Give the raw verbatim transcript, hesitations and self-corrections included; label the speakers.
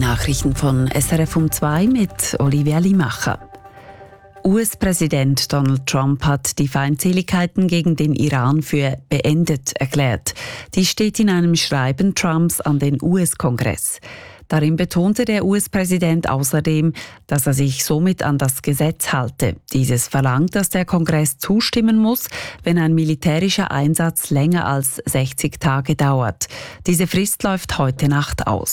Speaker 1: Nachrichten von S R F um zwei mit Olivia Limacher. U S-Präsident Donald Trump hat die Feindseligkeiten gegen den Iran für beendet erklärt. Dies steht in einem Schreiben Trumps an den U S-Kongress. Darin betonte der U S-Präsident außerdem, dass er sich somit an das Gesetz halte. Dieses verlangt, dass der Kongress zustimmen muss, wenn ein militärischer Einsatz länger als sechzig Tage dauert. Diese Frist läuft heute Nacht aus.